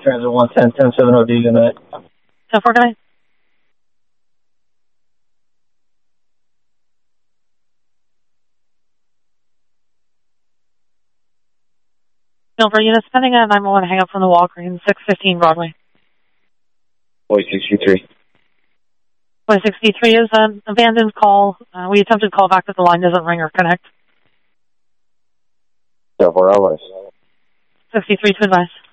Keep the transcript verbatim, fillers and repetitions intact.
Transit one ten, ten seven O D, good night. ten four, good night. Silver units pending at nine one one, hang up from the Walgreens, six fifteen Broadway. Boy sixty-three. Boy sixty-three is an abandoned call. Uh, we attempted to call back, but the line doesn't ring or connect. Several hours. sixty-three to advise.